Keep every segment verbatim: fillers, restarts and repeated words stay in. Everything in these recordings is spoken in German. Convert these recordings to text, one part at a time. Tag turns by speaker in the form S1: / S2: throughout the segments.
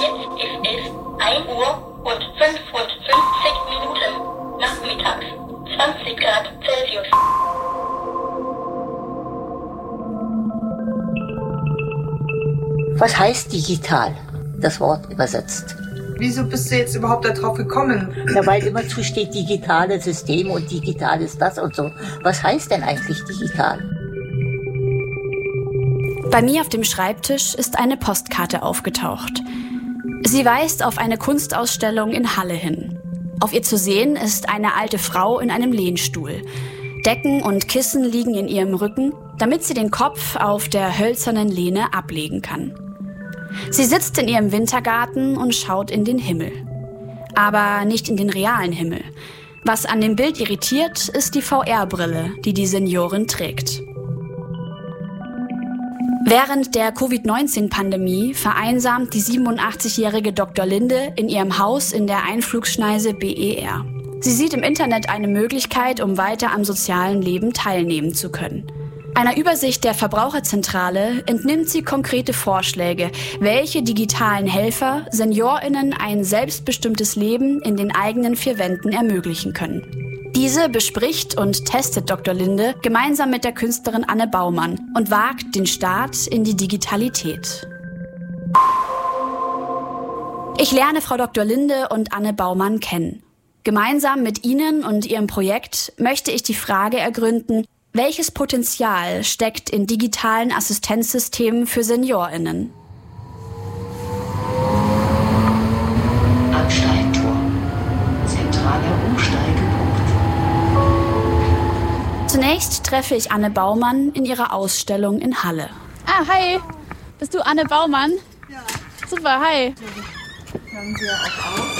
S1: Jetzt ist es ein Uhr und fünfundfünfzig Minuten nachmittags, zwanzig Grad Celsius.
S2: Was heißt digital, das Wort übersetzt?
S3: Wieso bist du jetzt überhaupt darauf gekommen?
S2: Ja, weil immer zusteht digitale Systeme und digital ist das und so. Was heißt denn eigentlich digital?
S4: Bei mir auf dem Schreibtisch ist eine Postkarte aufgetaucht. Sie weist auf eine Kunstausstellung in Halle hin. Auf ihr zu sehen ist eine alte Frau in einem Lehnstuhl. Decken und Kissen liegen in ihrem Rücken, damit sie den Kopf auf der hölzernen Lehne ablegen kann. Sie sitzt in ihrem Wintergarten und schaut in den Himmel. Aber nicht in den realen Himmel. Was an dem Bild irritiert, ist die V R-Brille, die die Seniorin trägt. Während der Covid neunzehn Pandemie vereinsamt die siebenundachtzigjährige Doktor Linde in ihrem Haus in der Einflugschneise B E R. Sie sieht im Internet eine Möglichkeit, um weiter am sozialen Leben teilnehmen zu können. Einer Übersicht der Verbraucherzentrale entnimmt sie konkrete Vorschläge, welche digitalen Helfer SeniorInnen ein selbstbestimmtes Leben in den eigenen vier Wänden ermöglichen können. Diese bespricht und testet Doktor Linde gemeinsam mit der Künstlerin Anne Baumann und wagt den Start in die Digitalität. Ich lerne Frau Doktor Linde und Anne Baumann kennen. Gemeinsam mit ihnen und ihrem Projekt möchte ich die Frage ergründen, welches Potenzial steckt in digitalen Assistenzsystemen für SeniorInnen?
S2: Ansteigentor. Zentraler Umsteigepunkt.
S4: Zunächst treffe ich Anne Baumann in ihrer Ausstellung in Halle.
S5: Ah, hi. Bist du Anne Baumann?
S3: Ja.
S5: Super, hi.
S3: Hören Sie ja auch auf.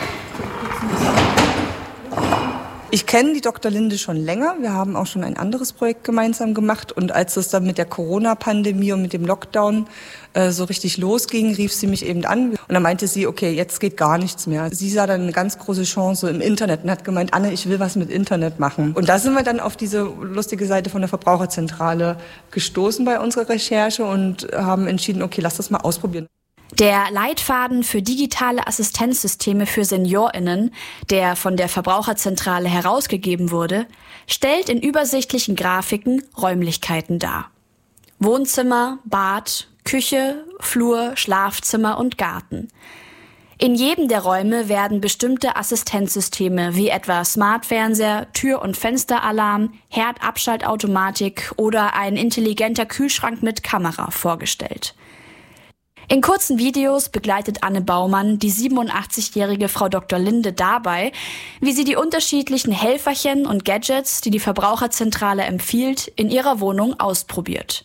S3: Ich kenne die Doktor Linde schon länger. Wir haben auch schon ein anderes Projekt gemeinsam gemacht. Und als es dann mit der Corona-Pandemie und mit dem Lockdown äh, so richtig losging, rief sie mich eben an. Und dann meinte sie, okay, jetzt geht gar nichts mehr. Sie sah dann eine ganz große Chance im Internet und hat gemeint, Anne, ich will was mit Internet machen. Und da sind wir dann auf diese lustige Seite von der Verbraucherzentrale gestoßen bei unserer Recherche und haben entschieden, okay, lass das mal ausprobieren.
S4: Der Leitfaden für digitale Assistenzsysteme für SeniorInnen, der von der Verbraucherzentrale herausgegeben wurde, stellt in übersichtlichen Grafiken Räumlichkeiten dar. Wohnzimmer, Bad, Küche, Flur, Schlafzimmer und Garten. In jedem der Räume werden bestimmte Assistenzsysteme wie etwa Smartfernseher, Tür- und Fensteralarm, Herdabschaltautomatik oder ein intelligenter Kühlschrank mit Kamera vorgestellt. In kurzen Videos begleitet Anne Baumann die siebenundachtzigjährige Frau Doktor Linde dabei, wie sie die unterschiedlichen Helferchen und Gadgets, die die Verbraucherzentrale empfiehlt, in ihrer Wohnung ausprobiert.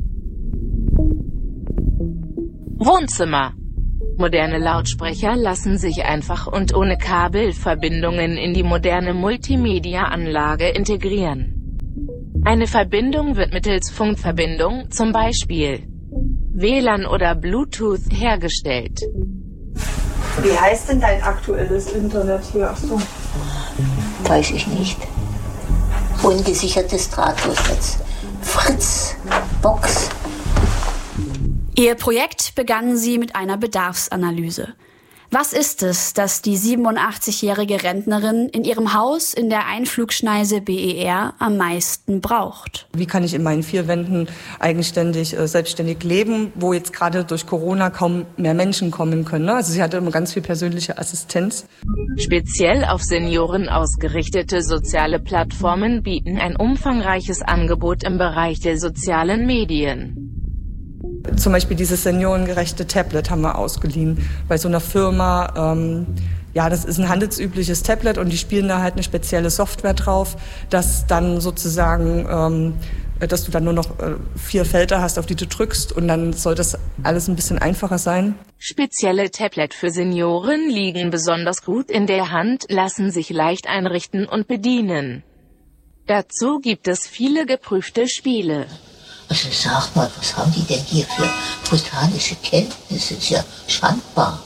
S6: Wohnzimmer. Moderne Lautsprecher lassen sich einfach und ohne Kabelverbindungen in die moderne Multimedia-Anlage integrieren. Eine Verbindung wird mittels Funkverbindung, zum Beispiel W L A N oder Bluetooth, hergestellt.
S3: Wie heißt denn dein aktuelles Internet hier? Ach so.
S2: Weiß ich nicht. Ungesichertes Drahtloснetz. Fritz, Box.
S4: Ihr Projekt begannen sie mit einer Bedarfsanalyse. Was ist es, das die siebenundachtzigjährige Rentnerin in ihrem Haus in der Einflugschneise B E R am meisten braucht?
S3: Wie kann ich in meinen vier Wänden eigenständig, äh, selbstständig leben, wo jetzt gerade durch Corona kaum mehr Menschen kommen können. Ne? Also sie hatte immer ganz viel persönliche Assistenz.
S6: Speziell auf Senioren ausgerichtete soziale Plattformen bieten ein umfangreiches Angebot im Bereich der sozialen Medien.
S3: Zum Beispiel dieses seniorengerechte Tablet haben wir ausgeliehen bei so einer Firma. Ähm, ja, das ist ein handelsübliches Tablet und die spielen da halt eine spezielle Software drauf, dass dann sozusagen, ähm, dass du dann nur noch äh, vier Felder hast, auf die du drückst und dann soll das alles ein bisschen einfacher sein.
S6: Spezielle Tablet für Senioren liegen besonders gut in der Hand, lassen sich leicht einrichten und bedienen. Dazu gibt es viele geprüfte Spiele.
S2: Also sag mal, was haben die denn hier für botanische Kenntnisse? Ist ja schandbar.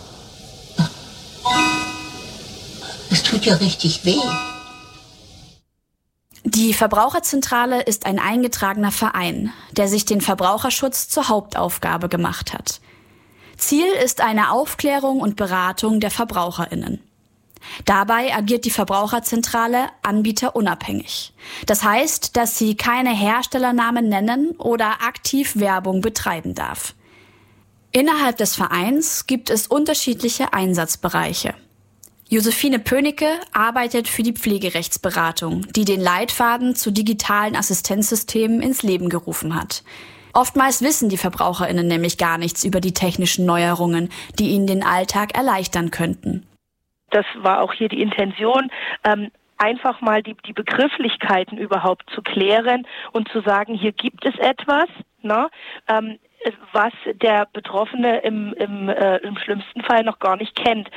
S2: Es tut ja richtig weh.
S4: Die Verbraucherzentrale ist ein eingetragener Verein, der sich den Verbraucherschutz zur Hauptaufgabe gemacht hat. Ziel ist eine Aufklärung und Beratung der VerbraucherInnen. Dabei agiert die Verbraucherzentrale anbieterunabhängig. Das heißt, dass sie keine Herstellernamen nennen oder aktiv Werbung betreiben darf. Innerhalb des Vereins gibt es unterschiedliche Einsatzbereiche. Josephine Pönicke arbeitet für die Pflegerechtsberatung, die den Leitfaden zu digitalen Assistenzsystemen ins Leben gerufen hat. Oftmals wissen die VerbraucherInnen nämlich gar nichts über die technischen Neuerungen, die ihnen den Alltag erleichtern könnten.
S7: Das war auch hier die Intention, ähm, einfach mal die, die Begrifflichkeiten überhaupt zu klären und zu sagen, hier gibt es etwas, ne, ähm, was der Betroffene im, im, äh, im schlimmsten Fall noch gar nicht kennt.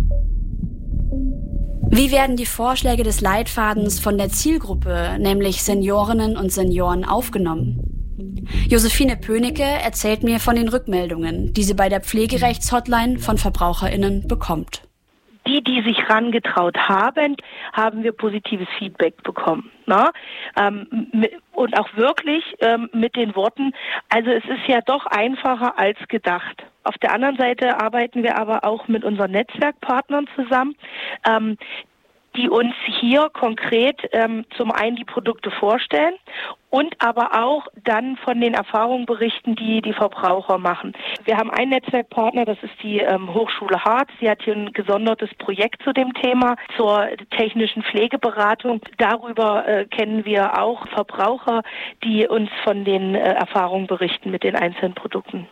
S4: Wie werden die Vorschläge des Leitfadens von der Zielgruppe, nämlich Seniorinnen und Senioren, aufgenommen? Josephine Pönicke erzählt mir von den Rückmeldungen, die sie bei der Pflegerechtshotline von VerbraucherInnen bekommt.
S7: Die, die sich rangetraut haben, haben wir positives Feedback bekommen. Ne? Ähm, und auch wirklich ähm, mit den Worten, also es ist ja doch einfacher als gedacht. Auf der anderen Seite arbeiten wir aber auch mit unseren Netzwerkpartnern zusammen, ähm, die uns hier konkret ähm, zum einen die Produkte vorstellen und aber auch dann von den Erfahrungen berichten, die die Verbraucher machen. Wir haben einen Netzwerkpartner, das ist die ähm, Hochschule Harz. Sie hat hier ein gesondertes Projekt zu dem Thema, zur technischen Pflegeberatung. Darüber äh, kennen wir auch Verbraucher, die uns von den äh, Erfahrungen berichten mit den einzelnen Produkten.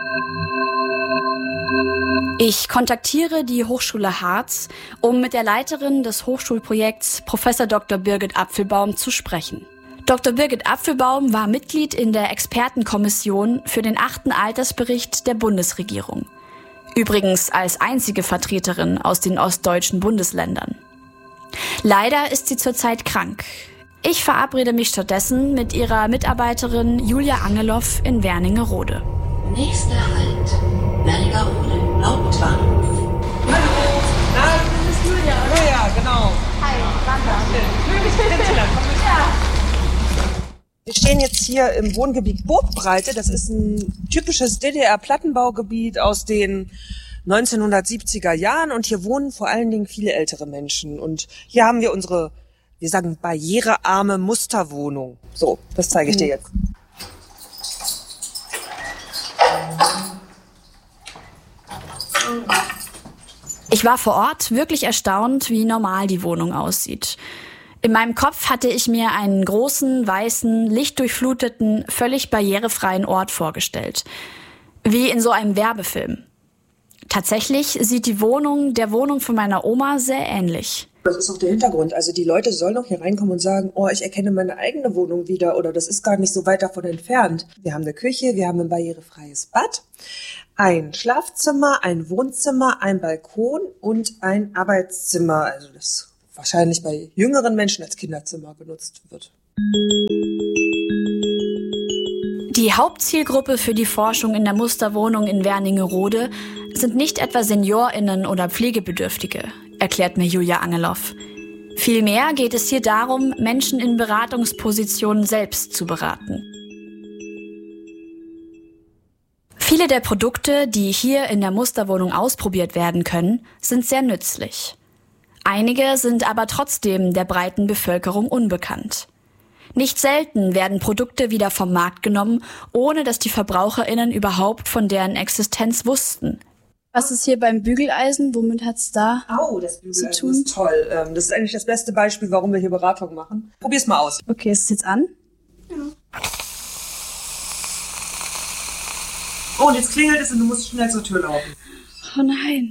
S4: Ich kontaktiere die Hochschule Harz, um mit der Leiterin des Hochschulprojekts Professor Doktor Birgit Apfelbaum zu sprechen. Doktor Birgit Apfelbaum war Mitglied in der Expertenkommission für den achten Altersbericht der Bundesregierung. Übrigens als einzige Vertreterin aus den ostdeutschen Bundesländern. Leider ist sie zurzeit krank. Ich verabrede mich stattdessen mit ihrer Mitarbeiterin Julia Angeloff in Wernigerode.
S2: Nächster Halt, Wernigerode, Hauptbahnhof.
S8: Hallo, na, das ist Julia, oder? Julia, genau.
S5: Hi, Wanda.
S8: Schön, dich kennenzulernen. Ja. Wir stehen jetzt hier im Wohngebiet Burgbreite. Das ist ein typisches D D R-Plattenbaugebiet aus den neunzehnhundertsiebziger Jahren. Und hier wohnen vor allen Dingen viele ältere Menschen. Und hier haben wir unsere, wir sagen, barrierearme Musterwohnung. So, das zeige ich dir jetzt.
S4: Ich war vor Ort wirklich erstaunt, wie normal die Wohnung aussieht. In meinem Kopf hatte ich mir einen großen, weißen, lichtdurchfluteten, völlig barrierefreien Ort vorgestellt. Wie in so einem Werbefilm. Tatsächlich sieht die Wohnung der Wohnung von meiner Oma sehr ähnlich.
S8: Das ist auch der Hintergrund. Also die Leute sollen auch hier reinkommen und sagen, oh, ich erkenne meine eigene Wohnung wieder oder das ist gar nicht so weit davon entfernt. Wir haben eine Küche, wir haben ein barrierefreies Bad, ein Schlafzimmer, ein Wohnzimmer, ein Balkon und ein Arbeitszimmer. Also das wahrscheinlich bei jüngeren Menschen als Kinderzimmer genutzt wird.
S4: Die Hauptzielgruppe für die Forschung in der Musterwohnung in Wernigerode sind nicht etwa SeniorInnen oder Pflegebedürftige, erklärt mir Julia Angeloff. Vielmehr geht es hier darum, Menschen in Beratungspositionen selbst zu beraten. Viele der Produkte, die hier in der Musterwohnung ausprobiert werden können, sind sehr nützlich. Einige sind aber trotzdem der breiten Bevölkerung unbekannt. Nicht selten werden Produkte wieder vom Markt genommen, ohne dass die VerbraucherInnen überhaupt von deren Existenz wussten.
S5: Was ist hier beim Bügeleisen? Womit hat's da
S8: Oh, das Bügeleisen
S5: zu tun?
S8: ist toll. Ähm, Das ist eigentlich das beste Beispiel, warum wir hier Beratung machen. Probier's mal aus.
S5: Okay, ist es jetzt an?
S8: Oh, und jetzt klingelt es und du musst schnell zur Tür laufen.
S5: Oh nein.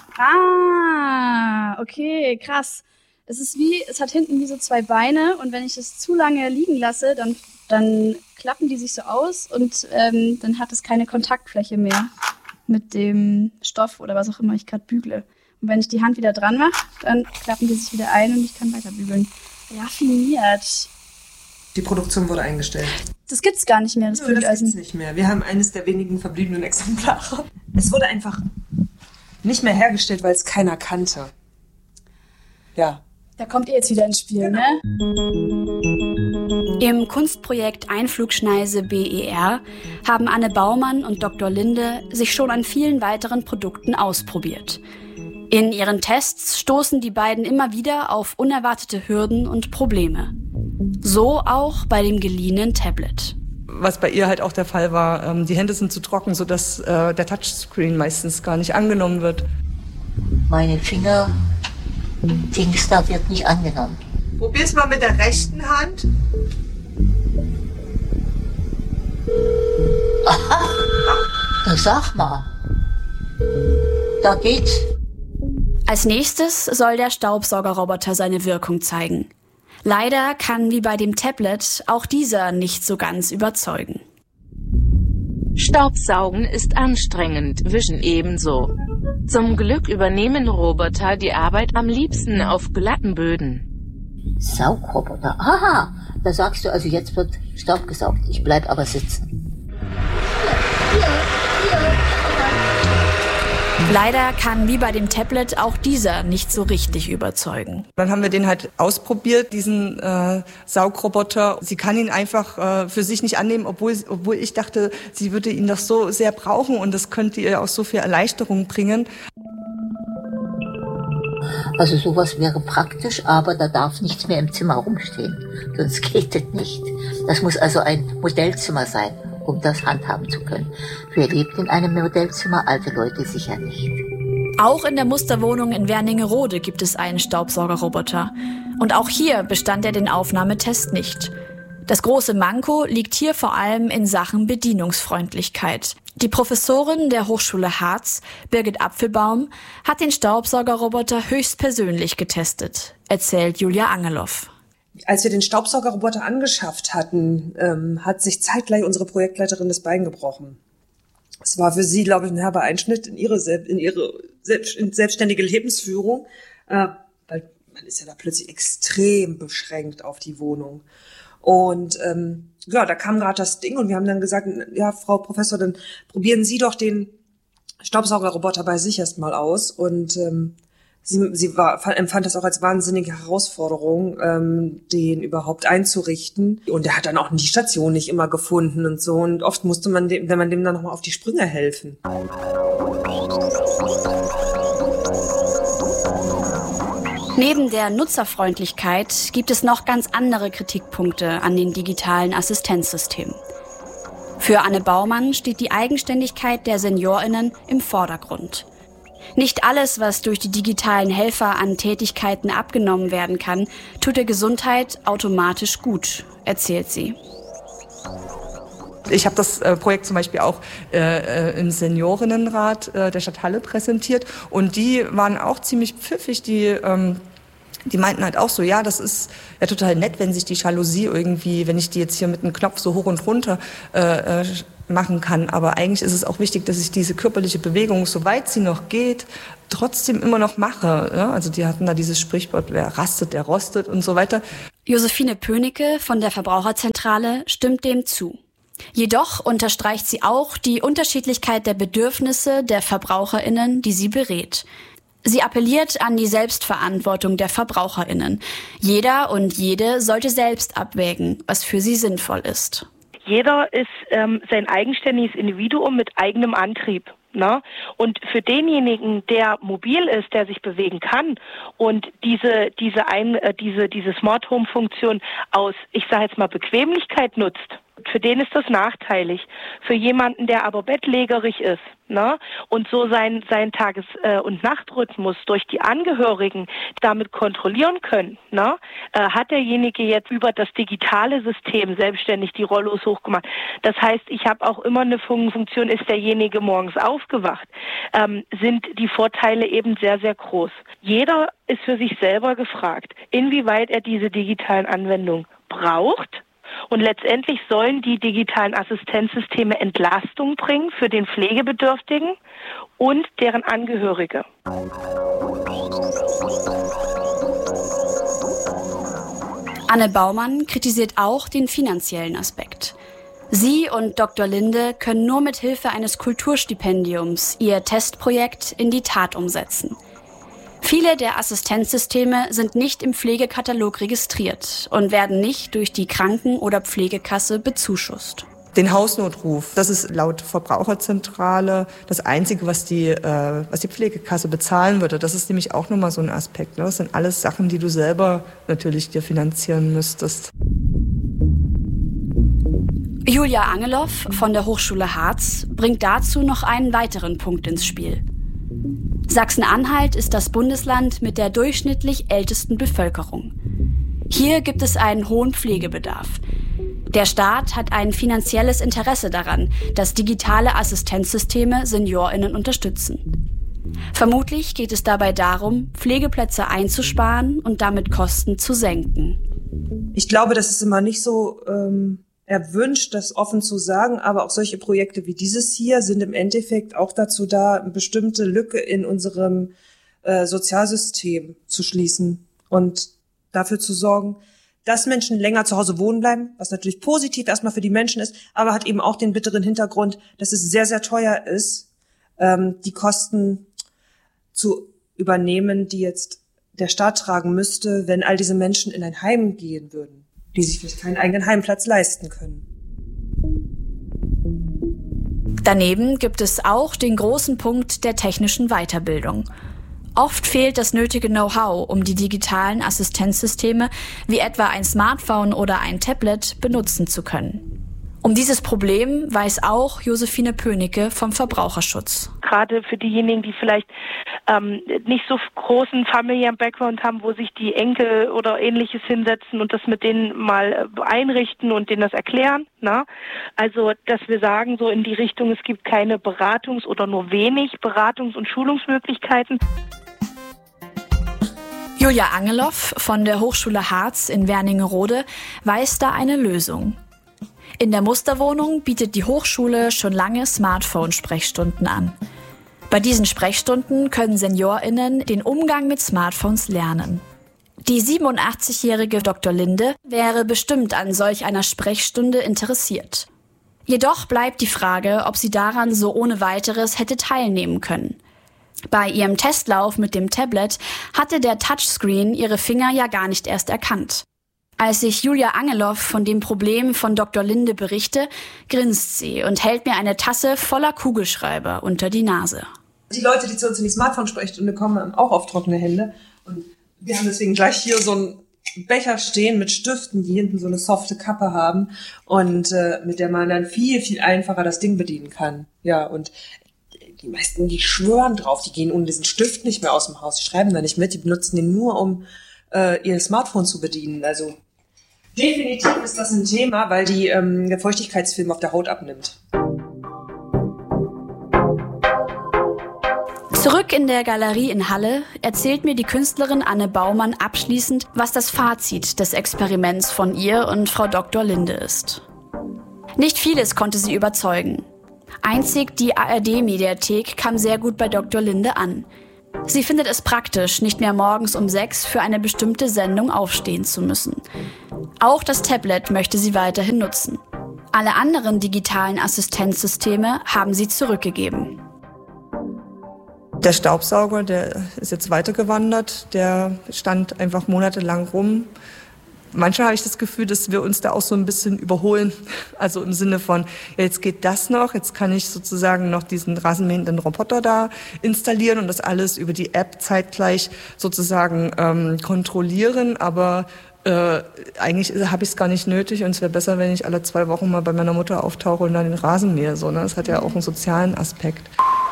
S5: Ah, okay, krass. Es ist wie, es hat hinten wie so zwei Beine und wenn ich es zu lange liegen lasse, dann, dann klappen die sich so aus und ähm, dann hat es keine Kontaktfläche mehr mit dem Stoff oder was auch immer ich gerade bügle. Und wenn ich die Hand wieder dran mache, dann klappen die sich wieder ein und ich kann weiter bügeln. Raffiniert.
S8: Die Produktion wurde eingestellt.
S5: Das gibt's gar nicht mehr, das
S8: Nö, das
S5: Bügeleisen.
S8: gibt's nicht mehr. Wir haben eines der wenigen verbliebenen Exemplare. Es wurde einfach nicht mehr hergestellt, weil es keiner kannte. Ja.
S5: Da kommt ihr jetzt wieder ins Spiel,
S8: Genau.
S5: ne?
S4: Im Kunstprojekt Einflugschneise B E R haben Anne Baumann und Doktor Linde sich schon an vielen weiteren Produkten ausprobiert. In ihren Tests stoßen die beiden immer wieder auf unerwartete Hürden und Probleme. So auch bei dem geliehenen Tablet.
S3: Was bei ihr halt auch der Fall war, ähm, die Hände sind zu trocken, sodass äh, der Touchscreen meistens gar nicht angenommen wird.
S2: Meine Finger, Dings da wird nicht angenommen.
S8: Probier's mal mit der rechten Hand.
S2: Aha, da sag mal. Da geht's.
S4: Als nächstes soll der Staubsaugerroboter seine Wirkung zeigen. Leider kann wie bei dem Tablet auch dieser nicht so ganz überzeugen.
S6: Staubsaugen ist anstrengend, Wischen ebenso. Zum Glück übernehmen Roboter die Arbeit am liebsten auf glatten Böden.
S2: Saugroboter. Aha, da sagst du also, jetzt wird Staub gesaugt. Ich bleib aber sitzen. Hier, hier, hier.
S4: Leider kann wie bei dem Tablet auch dieser nicht so richtig überzeugen.
S3: Dann haben wir den halt ausprobiert, diesen äh, Saugroboter. Sie kann ihn einfach äh, für sich nicht annehmen, obwohl, obwohl ich dachte, sie würde ihn doch so sehr brauchen und das könnte ihr auch so viel Erleichterung bringen.
S2: Also sowas wäre praktisch, aber da darf nichts mehr im Zimmer rumstehen. Sonst geht das nicht. Das muss also ein Modellzimmer sein, um das handhaben zu können. Wer lebt in einem Modellzimmer? Alte Leute sicher nicht.
S4: Auch in der Musterwohnung in Wernigerode gibt es einen Staubsaugerroboter. Und auch hier bestand er den Aufnahmetest nicht. Das große Manko liegt hier vor allem in Sachen Bedienungsfreundlichkeit. Die Professorin der Hochschule Harz, Birgit Apfelbaum, hat den Staubsaugerroboter höchstpersönlich getestet, erzählt Julia Angeloff.
S8: Als wir den Staubsaugerroboter angeschafft hatten, ähm, hat sich zeitgleich unsere Projektleiterin das Bein gebrochen. Es war für sie, glaube ich, ein herber Einschnitt in ihre, in ihre selbst, in selbstständige Lebensführung, äh, weil man ist ja da plötzlich extrem beschränkt auf die Wohnung. Und ähm, ja, da kam gerade das Ding und wir haben dann gesagt, ja, Frau Professor, dann probieren Sie doch den Staubsaugerroboter bei sich erstmal aus. Und ähm, sie, sie war, empfand das auch als wahnsinnige Herausforderung, ähm, den überhaupt einzurichten. Und er hat dann auch die Station nicht immer gefunden und so. Und oft musste man dem, wenn man dem dann nochmal auf die Sprünge helfen.
S4: Neben der Nutzerfreundlichkeit gibt es noch ganz andere Kritikpunkte an den digitalen Assistenzsystemen. Für Anne Baumann steht die Eigenständigkeit der SeniorInnen im Vordergrund. Nicht alles, was durch die digitalen Helfer an Tätigkeiten abgenommen werden kann, tut der Gesundheit automatisch gut, erzählt sie.
S3: Ich habe das äh, Projekt zum Beispiel auch äh, im Seniorinnenrat äh, der Stadt Halle präsentiert und die waren auch ziemlich pfiffig, die ähm, die meinten halt auch so, ja, das ist ja total nett, wenn sich die Jalousie irgendwie, wenn ich die jetzt hier mit einem Knopf so hoch und runter äh, machen kann, aber eigentlich ist es auch wichtig, dass ich diese körperliche Bewegung, soweit sie noch geht, trotzdem immer noch mache. Ja? Also die hatten da dieses Sprichwort, wer rastet, der rostet und so weiter.
S4: Josephine Pönecke von der Verbraucherzentrale stimmt dem zu. Jedoch unterstreicht sie auch die Unterschiedlichkeit der Bedürfnisse der VerbraucherInnen, die sie berät. Sie appelliert an die Selbstverantwortung der VerbraucherInnen. Jeder und jede sollte selbst abwägen, was für sie sinnvoll ist.
S7: Jeder ist ähm, sein eigenständiges Individuum mit eigenem Antrieb. Ne? Und für denjenigen, der mobil ist, der sich bewegen kann und diese diese ein, äh, diese diese Smart Home Funktion aus, ich sage jetzt mal, Bequemlichkeit nutzt, für den ist das nachteilig. Für jemanden, der aber bettlägerig ist, ne, und so sein sein Tages- äh, und Nachtrhythmus durch die Angehörigen damit kontrollieren können, ne, äh, hat derjenige jetzt über das digitale System selbstständig die Rollos hochgemacht. Das heißt, ich habe auch immer eine Funktion, ist derjenige morgens aufgewacht, ähm, sind die Vorteile eben sehr, sehr groß. Jeder ist für sich selber gefragt, inwieweit er diese digitalen Anwendungen braucht. Und letztendlich sollen die digitalen Assistenzsysteme Entlastung bringen für den Pflegebedürftigen und deren Angehörige.
S4: Anne Baumann kritisiert auch den finanziellen Aspekt. Sie und Doktor Linde können nur mit Hilfe eines Kulturstipendiums ihr Testprojekt in die Tat umsetzen. Viele der Assistenzsysteme sind nicht im Pflegekatalog registriert und werden nicht durch die Kranken- oder Pflegekasse bezuschusst.
S3: Den Hausnotruf, das ist laut Verbraucherzentrale das Einzige, was die, äh, was die Pflegekasse bezahlen würde. Das ist nämlich auch nochmal so ein Aspekt. Ne? Das sind alles Sachen, die du selber natürlich dir finanzieren müsstest.
S4: Julia Angeloff von der Hochschule Harz bringt dazu noch einen weiteren Punkt ins Spiel. Sachsen-Anhalt ist das Bundesland mit der durchschnittlich ältesten Bevölkerung. Hier gibt es einen hohen Pflegebedarf. Der Staat hat ein finanzielles Interesse daran, dass digitale Assistenzsysteme SeniorInnen unterstützen. Vermutlich geht es dabei darum, Pflegeplätze einzusparen und damit Kosten zu senken.
S8: Ich glaube, das ist immer nicht so ähm, erwünscht, das offen zu sagen, aber auch solche Projekte wie dieses hier sind im Endeffekt auch dazu da, eine bestimmte Lücke in unserem äh, Sozialsystem zu schließen und dafür zu sorgen, dass Menschen länger zu Hause wohnen bleiben, was natürlich positiv erstmal für die Menschen ist, aber hat eben auch den bitteren Hintergrund, dass es sehr, sehr teuer ist, ähm, die Kosten zu übernehmen, die jetzt der Staat tragen müsste, wenn all diese Menschen in ein Heim gehen würden, die sich vielleicht keinen eigenen Heimplatz leisten können.
S4: Daneben gibt es auch den großen Punkt der technischen Weiterbildung. Oft fehlt das nötige Know-how, um die digitalen Assistenzsysteme wie etwa ein Smartphone oder ein Tablet benutzen zu können. Um dieses Problem weiß auch Josephine Pönicke vom Verbraucherschutz.
S7: Gerade für diejenigen, die vielleicht ähm, nicht so großen familiären Background haben, wo sich die Enkel oder Ähnliches hinsetzen und das mit denen mal einrichten und denen das erklären. Na? Also, dass wir sagen, so in die Richtung, es gibt keine Beratungs- oder nur wenig Beratungs- und Schulungsmöglichkeiten.
S4: Julia Angeloff von der Hochschule Harz in Wernigerode weiß da eine Lösung. In der Musterwohnung bietet die Hochschule schon lange Smartphone-Sprechstunden an. Bei diesen Sprechstunden können SeniorInnen den Umgang mit Smartphones lernen. Die siebenundachtzigjährige Doktor Linde wäre bestimmt an solch einer Sprechstunde interessiert. Jedoch bleibt die Frage, ob sie daran so ohne weiteres hätte teilnehmen können. Bei ihrem Testlauf mit dem Tablet hatte der Touchscreen ihre Finger ja gar nicht erst erkannt. Als ich Julia Angeloff von dem Problem von Doktor Linde berichte, grinst sie und hält mir eine Tasse voller Kugelschreiber unter die Nase.
S8: Die Leute, die zu uns in die Smartphone-Sprechstunde kommen, haben auch oft trockene Hände. Und wir haben deswegen gleich hier so einen Becher stehen mit Stiften, die hinten so eine softe Kappe haben und äh, mit der man dann viel, viel einfacher das Ding bedienen kann. Ja, und die meisten, die schwören drauf, die gehen ohne diesen Stift nicht mehr aus dem Haus, die schreiben da nicht mit, die benutzen den nur, um äh, ihr Smartphone zu bedienen. Also definitiv ist das ein Thema, weil die ähm, der Feuchtigkeitsfilm auf der Haut abnimmt.
S4: Zurück in der Galerie in Halle erzählt mir die Künstlerin Anne Baumann abschließend, was das Fazit des Experiments von ihr und Frau Doktor Linde ist. Nicht vieles konnte sie überzeugen. Einzig die A R D-Mediathek kam sehr gut bei Doktor Linde an. Sie findet es praktisch, nicht mehr morgens um sechs für eine bestimmte Sendung aufstehen zu müssen. Auch das Tablet möchte sie weiterhin nutzen. Alle anderen digitalen Assistenzsysteme haben sie zurückgegeben.
S3: Der Staubsauger, der ist jetzt weitergewandert, der stand einfach monatelang rum. Manchmal habe ich das Gefühl, dass wir uns da auch so ein bisschen überholen. Also im Sinne von, ja, jetzt geht das noch, jetzt kann ich sozusagen noch diesen rasenmähenden Roboter da installieren und das alles über die App zeitgleich sozusagen ähm, kontrollieren. Aber äh, eigentlich habe ich es gar nicht nötig und es wäre besser, wenn ich alle zwei Wochen mal bei meiner Mutter auftauche und dann den Rasen mähe. So, ne? Das hat ja auch einen sozialen Aspekt.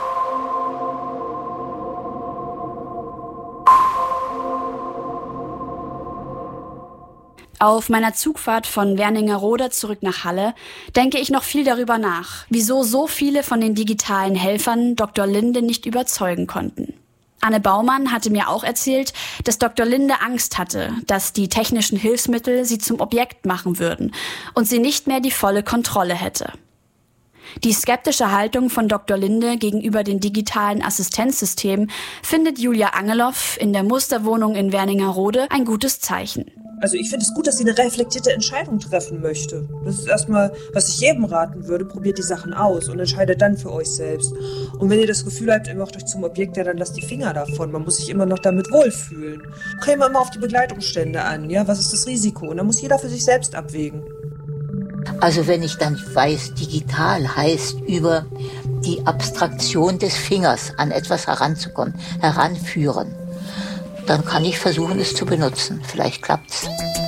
S4: Auf meiner Zugfahrt von Wernigerode zurück nach Halle denke ich noch viel darüber nach, wieso so viele von den digitalen Helfern Doktor Linde nicht überzeugen konnten. Anne Baumann hatte mir auch erzählt, dass Doktor Linde Angst hatte, dass die technischen Hilfsmittel sie zum Objekt machen würden und sie nicht mehr die volle Kontrolle hätte. Die skeptische Haltung von Doktor Linde gegenüber den digitalen Assistenzsystemen findet Julia Angeloff in der Musterwohnung in Wernigerode ein gutes Zeichen.
S8: Also ich finde es gut, dass sie eine reflektierte Entscheidung treffen möchte. Das ist erstmal, was ich jedem raten würde, probiert die Sachen aus und entscheidet dann für euch selbst. Und wenn ihr das Gefühl habt, ihr macht euch zum Objekt, ja, dann lasst die Finger davon. Man muss sich immer noch damit wohlfühlen. Käme immer auf die Begleitumstände an, ja, was ist das Risiko? Und dann muss jeder für sich selbst abwägen.
S2: Also wenn ich dann weiß, digital heißt über die Abstraktion des Fingers an etwas heranzukommen, heranführen, dann kann ich versuchen, es zu benutzen. Vielleicht klappt's.